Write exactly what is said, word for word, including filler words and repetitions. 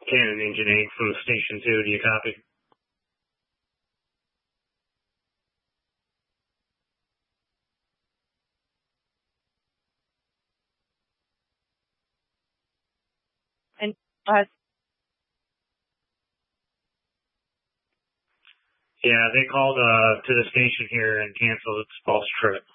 Cannon Engine eight from Station two. Do you copy? And uh, Yeah, they called uh, to the station here and canceled its false trip.